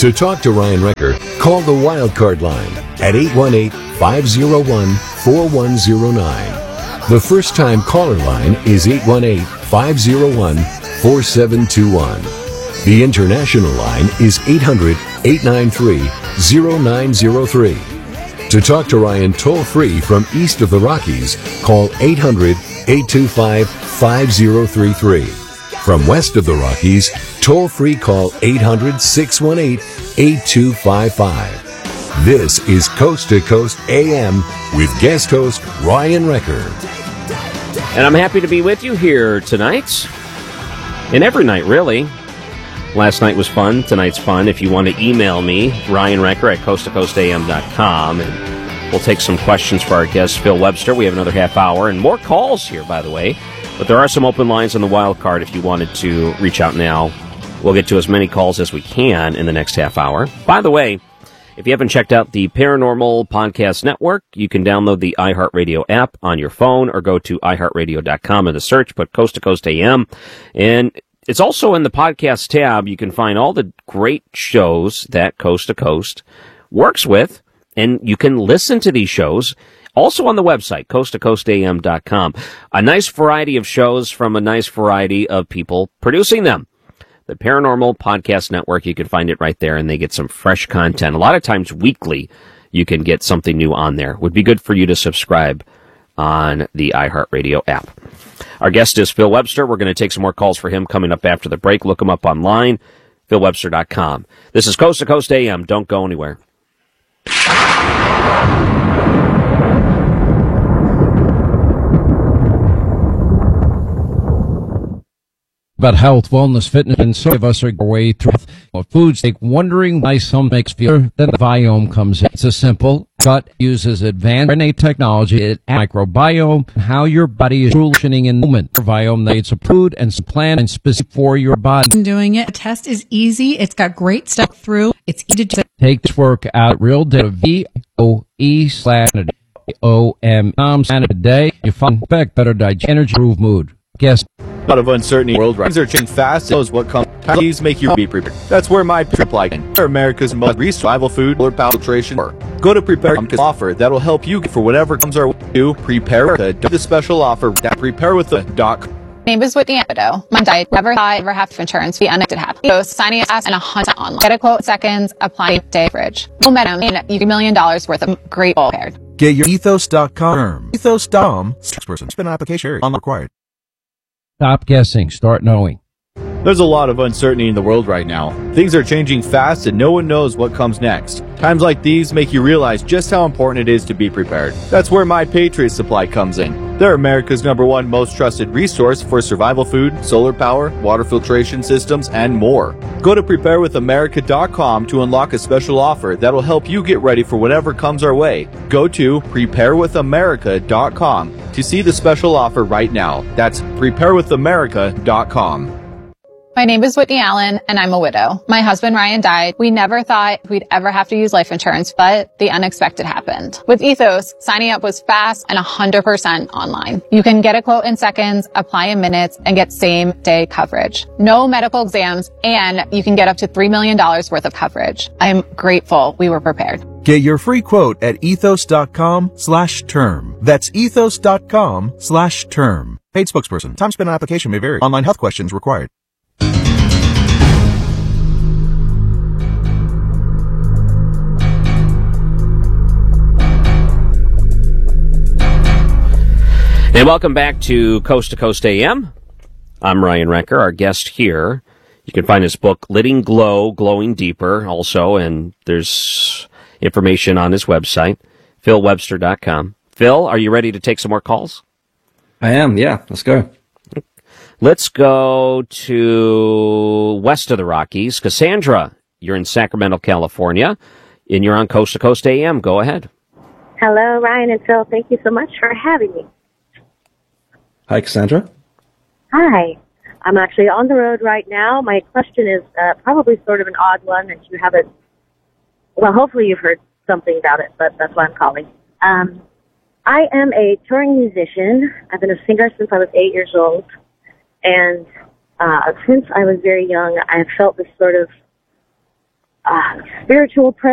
To talk to Ryan Wrecker, call the Wildcard line at 818-501-4109. The first-time caller line is 818-501-4721. The international line is 800-893-0903. To talk to Ryan toll-free from east of the Rockies, call 800-825-5033. From west of the Rockies, toll-free call 800-618-8255. This is Coast to Coast AM with guest host Ryan Wrecker. And I'm happy to be with you here tonight, and every night, really. Last night was fun. Tonight's fun. If you want to email me, Ryan Wrecker at coasttocoastam.com, and we'll take some questions for our guest, Phil Webster. We have another half hour, and more calls here, by the way. But there are some open lines on the wild card if you wanted to reach out now. We'll get to as many calls as we can in the next half hour. By the way, if you haven't checked out the Paranormal Podcast Network, you can download the iHeartRadio app on your phone or go to iHeartRadio.com in the search, put Coast to Coast AM. And it's also in the podcast tab. You can find all the great shows that Coast to Coast works with, and you can listen to these shows also on the website, coasttocoastam.com. A nice variety of shows from a nice variety of people producing them. The Paranormal Podcast Network, you can find it right there, and they get some fresh content. A lot of times weekly, you can get something new on there. Would be good for you to subscribe on the iHeartRadio app. Our guest is Phil Webster. We're going to take some more calls for him coming up after the break. Look him up online, philwebster.com. This is Coast to Coast AM. Don't go anywhere. About health, wellness, fitness, and so of us are way through foods. Like wondering why some makes feel that the biome comes in. It's a simple gut uses advanced RNA technology, it microbiome, how your body is functioning in the moment. Your biome needs a food and plan and specific for your body. Doing it. The test is easy. It's got great stuff through. It's easy to take this work out real data VOE/OM a day. You find back better digest, energy, improve mood. Guess. A lot of uncertainty. World things are changing fast. Knows what comes. These make you be prepared. That's where my trip in. They're America's most survival food or filtration. Go to Prepare offer that'll help you for whatever comes our way. To Prepare with the special offer that Prepare with the doc. My name is Whitney Widow. My diet never thought I'd ever have insurance. Be unexpected happen. So signing us and 100 online. Get a quote seconds. Apply day fridge. No matter you $1 million worth of great prepared. Get your ethos.com. Ethos.com. 6% spin application on required. Stop guessing. Start knowing. There's a lot of uncertainty in the world right now. Things are changing fast and no one knows what comes next. Times like these make you realize just how important it is to be prepared. That's where My Patriot Supply comes in. They're America's #1 most trusted resource for survival food, solar power, water filtration systems, and more. Go to preparewithamerica.com to unlock a special offer that'll help you get ready for whatever comes our way. Go to preparewithamerica.com to see the special offer right now. That's preparewithamerica.com. My name is Whitney Allen, and I'm a widow. My husband, Ryan, died. We never thought we'd ever have to use life insurance, but the unexpected happened. With Ethos, signing up was fast and 100% online. You can get a quote in seconds, apply in minutes, and get same-day coverage. No medical exams, and you can get up to $3 million worth of coverage. I am grateful we were prepared. Get your free quote at ethos.com/term. That's ethos.com/term. Paid spokesperson. Time spent on application may vary. Online health questions required. And welcome back to Coast AM. I'm Ryan Wrecker, our guest here. You can find his book, Letting Glow, Glowing Deeper, also, and there's information on his website, philwebster.com. Phil, are you ready to take some more calls? I am, yeah. Let's go. Let's go to west of the Rockies. Cassandra, you're in Sacramento, California, and you're on Coast to Coast AM. Go ahead. Hello, Ryan and Phil. Thank you so much for having me. Hi, Cassandra. Hi. I'm actually on the road right now. My question is probably sort of an odd one, and you haven't, well, hopefully you've heard something about it, but that's why I'm calling. I am a touring musician. I've been a singer since I was 8 years old, and since I was very young, I have felt this sort of spiritual presence